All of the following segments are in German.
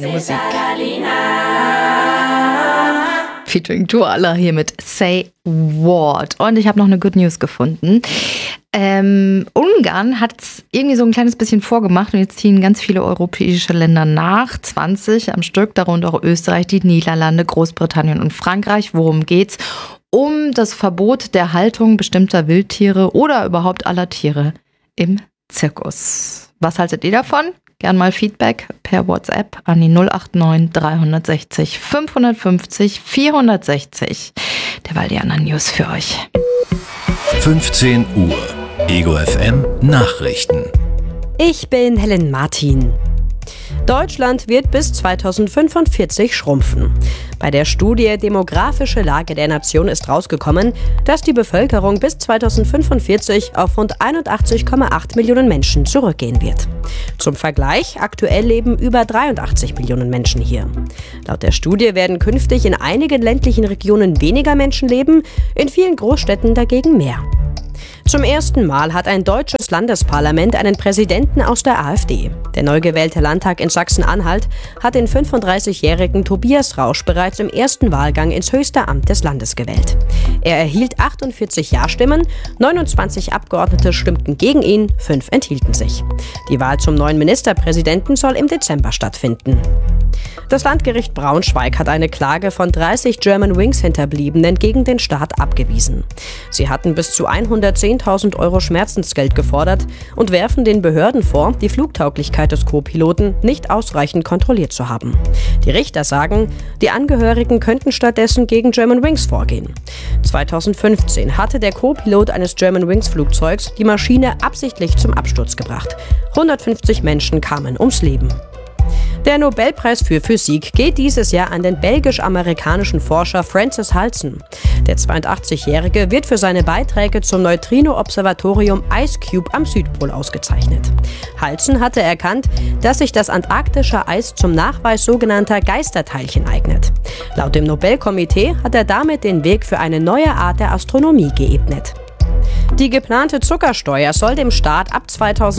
deine Musik. Featuring Duala hier mit Say What. Und ich habe noch eine Good News gefunden. Ungarn hat es irgendwie so ein kleines bisschen vorgemacht und jetzt ziehen ganz viele europäische Länder nach, 20 am Stück, darunter auch Österreich, die Niederlande, Großbritannien und Frankreich. Worum geht's? Um das Verbot der Haltung bestimmter Wildtiere oder überhaupt aller Tiere im Zirkus. Was haltet ihr davon? Gern mal Feedback per WhatsApp an die 089 360 550 460. Derweil die anderen News für euch. 15 Uhr. Ego FM Nachrichten. Ich bin Helen Martin. Deutschland wird bis 2045 schrumpfen. Bei der Studie Demografische Lage der Nation ist rausgekommen, dass die Bevölkerung bis 2045 auf rund 81,8 Millionen Menschen zurückgehen wird. Zum Vergleich, aktuell leben über 83 Millionen Menschen hier. Laut der Studie werden künftig in einigen ländlichen Regionen weniger Menschen leben, in vielen Großstädten dagegen mehr. Zum ersten Mal hat ein deutsches Landesparlament einen Präsidenten aus der AfD. Der neu gewählte Landtag in Sachsen-Anhalt hat den 35-jährigen Tobias Rausch bereits im ersten Wahlgang ins höchste Amt des Landes gewählt. Er erhielt 48 Ja-Stimmen, 29 Abgeordnete stimmten gegen ihn, 5 enthielten sich. Die Wahl zum neuen Ministerpräsidenten soll im Dezember stattfinden. Das Landgericht Braunschweig hat eine Klage von 30 Germanwings-Hinterbliebenen gegen den Staat abgewiesen. Sie hatten bis zu 110.000 € Schmerzensgeld gefordert und werfen den Behörden vor, die Flugtauglichkeit des Co-Piloten nicht ausreichend kontrolliert zu haben. Die Richter sagen, die Angehörigen könnten stattdessen gegen Germanwings vorgehen. 2015 hatte der Co-Pilot eines Germanwings-Flugzeugs die Maschine absichtlich zum Absturz gebracht. 150 Menschen kamen ums Leben. Der Nobelpreis für Physik geht dieses Jahr an den belgisch-amerikanischen Forscher Francis Halsen. Der 82-Jährige wird für seine Beiträge zum Neutrino-Observatorium IceCube am Südpol ausgezeichnet. Halsen hatte erkannt, dass sich das antarktische Eis zum Nachweis sogenannter Geisterteilchen eignet. Laut dem Nobelkomitee hat er damit den Weg für eine neue Art der Astronomie geebnet. Die geplante Zuckersteuer soll dem Staat ab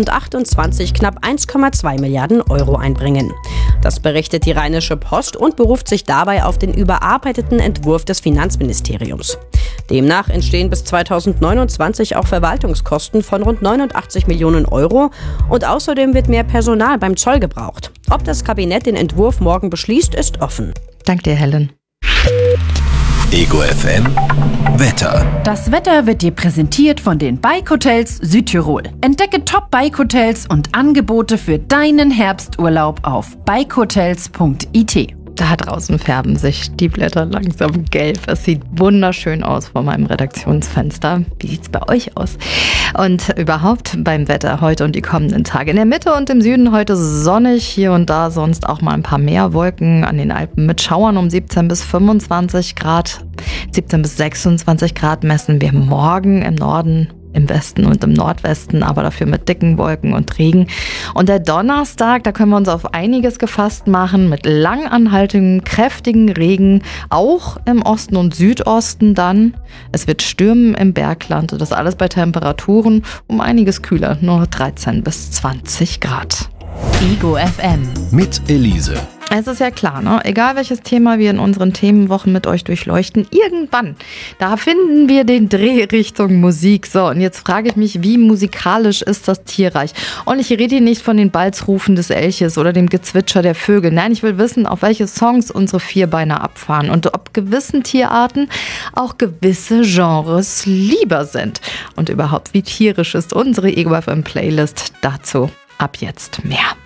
2028 knapp 1,2 Milliarden € einbringen. Das berichtet die Rheinische Post und beruft sich dabei auf den überarbeiteten Entwurf des Finanzministeriums. Demnach entstehen bis 2029 auch Verwaltungskosten von rund 89 Millionen € und außerdem wird mehr Personal beim Zoll gebraucht. Ob das Kabinett den Entwurf morgen beschließt, ist offen. Dank dir, Helen. Ego FM Wetter. Das Wetter wird dir präsentiert von den Bike-Hotels Südtirol. Entdecke Top-Bike-Hotels und Angebote für deinen Herbsturlaub auf bikehotels.it. Da draußen färben sich die Blätter langsam gelb. Es sieht wunderschön aus vor meinem Redaktionsfenster. Wie sieht's bei euch aus? Und überhaupt beim Wetter heute und die kommenden Tage. In der Mitte und im Süden heute sonnig, hier und da sonst auch mal ein paar mehr Wolken an den Alpen mit Schauern um 17 bis 25 Grad. 17 bis 26 Grad messen wir morgen im Norden, im Westen und im Nordwesten, aber dafür mit dicken Wolken und Regen. Und der Donnerstag, da können wir uns auf einiges gefasst machen, mit lang anhaltendem, kräftigen Regen, auch im Osten und Südosten dann. Es wird stürmen im Bergland und das alles bei Temperaturen um einiges kühler, nur 13 bis 20 Grad. Ego FM. Mit Elise. Es ist ja klar, ne? Egal welches Thema wir in unseren Themenwochen mit euch durchleuchten, irgendwann, da finden wir den Dreh Richtung Musik. So, und jetzt frage ich mich, wie musikalisch ist das Tierreich? Und ich rede hier nicht von den Balzrufen des Elches oder dem Gezwitscher der Vögel. Nein, ich will wissen, auf welche Songs unsere Vierbeiner abfahren und ob gewissen Tierarten auch gewisse Genres lieber sind. Und überhaupt, wie tierisch ist unsere Ego FM Playlist? Dazu ab jetzt mehr.